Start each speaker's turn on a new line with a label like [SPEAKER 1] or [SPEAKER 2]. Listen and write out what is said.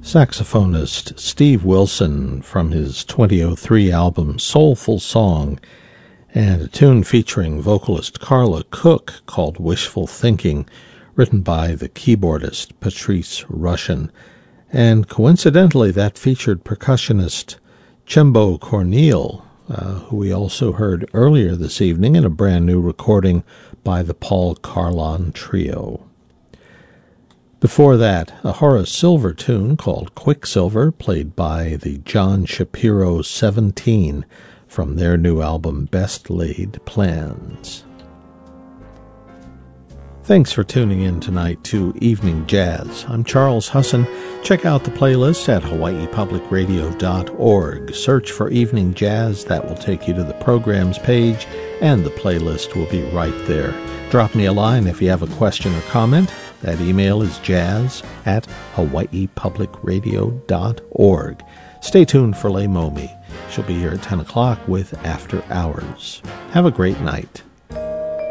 [SPEAKER 1] Saxophonist Steve Wilson from his 2003 album Soulful Song, and a tune featuring vocalist Carla Cook called Wishful Thinking, written by the keyboardist Patrice Rushen. And coincidentally, that featured percussionist Chembo Corneille, who we also heard earlier this evening in a brand new recording by the Paul Carlon Trio. Before that, a Horace Silver tune called Quicksilver, played by the John Shapiro 17 from their new album Best Laid Plans. Thanks for tuning in tonight to Evening Jazz. I'm Charles Husson. Check out the playlist at hawaiipublicradio.org. Search for Evening Jazz. That will take you to the programs page, and the playlist will be right there. Drop me a line if you have a question or comment. That email is jazz@hawaiipublicradio.org. Stay tuned for Leigh Momi. She'll be here at 10 o'clock with After Hours. Have a great night.